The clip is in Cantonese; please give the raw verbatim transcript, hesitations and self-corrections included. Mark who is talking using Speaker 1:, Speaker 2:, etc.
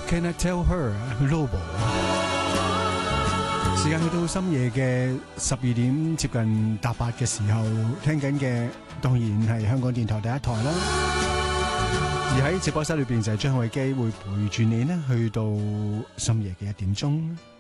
Speaker 1: Can I tell her Lobo？ 時間去到深夜嘅十二點接近搭八嘅時候，聽緊嘅當然係香港電台第一台啦。而喺直播室裏邊就係張偉基會陪住你呢，去到深夜嘅一點鐘。